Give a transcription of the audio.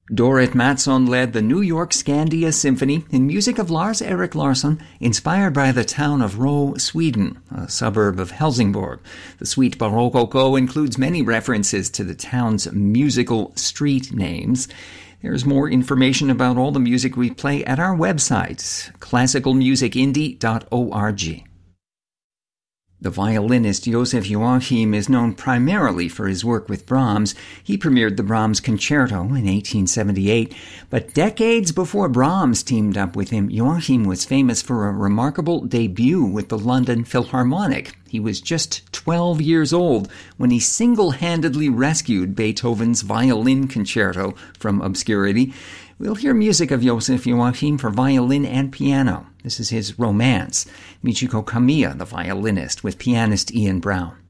Dorrit Mattsson led the New York Skandia Symphony in music of Lars-Erik Larsson, inspired by the town of Rö, Sweden, a suburb of Helsingborg. The suite Barocco includes many references to the town's musical street names. There's more information about all the music we play at our website, classicalmusicindie.org. The violinist Josef Joachim is known primarily for his work with Brahms. He premiered the Brahms Concerto in 1878, but decades before Brahms teamed up with him, Joachim was famous for a remarkable debut with the London Philharmonic. He was just 12 years old when he single-handedly rescued Beethoven's Violin Concerto from obscurity. We'll hear music of Josef Joachim for violin and piano. This is his Romance. Michiko Kamiya, the violinist, with pianist Ian Brown.